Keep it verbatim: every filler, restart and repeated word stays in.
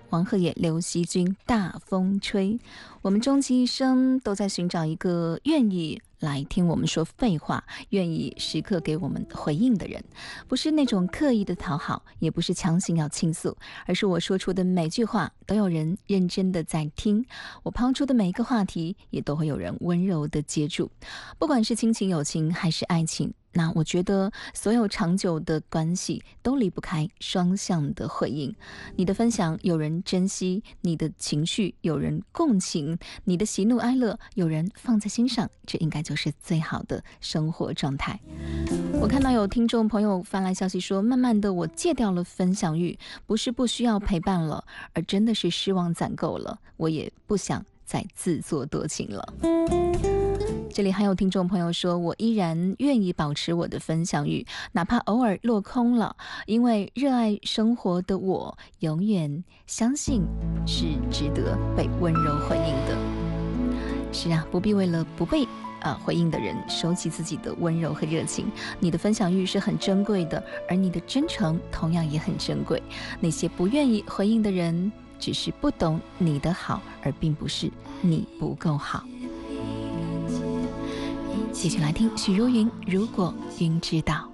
王鹤野、刘惜君，大风吹。我们终其一生都在寻找一个愿意来听我们说废话，愿意时刻给我们回应的人，不是那种刻意的讨好，也不是强行要倾诉，而是我说出的每句话都有人认真的在听，我抛出的每一个话题也都会有人温柔的接住。不管是亲情、友情还是爱情，那我觉得所有长久的关系都离不开双向的回应。你的分享有人珍惜，你的情绪有人共情，你的喜怒哀乐有人放在心上，这应该就是最好的生活状态。我看到有听众朋友发来消息说，慢慢的我戒掉了分享欲，不是不需要陪伴了，而真的是失望攒够了，我也不想再自作多情了。这里还有听众朋友说，我依然愿意保持我的分享欲，哪怕偶尔落空了，因为热爱生活的我永远相信是值得被温柔回应的。是啊，不必为了不被呃回应的人收起自己的温柔和热情，你的分享欲是很珍贵的，而你的真诚同样也很珍贵。那些不愿意回应的人，只是不懂你的好，而并不是你不够好。继续来听许茹芸，如果云知道。